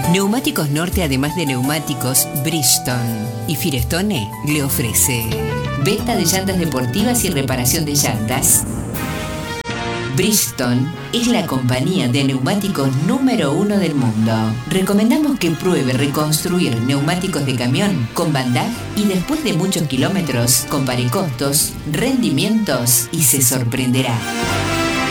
Neumáticos Norte, además de neumáticos, Bridgestone y Firestone le ofrece venta de llantas deportivas y reparación de llantas. Bridgestone es la compañía de neumáticos número 1 del mundo. Recomendamos que pruebe reconstruir neumáticos de camión con Van Dag y después de muchos kilómetros compare costos, rendimientos y se sorprenderá.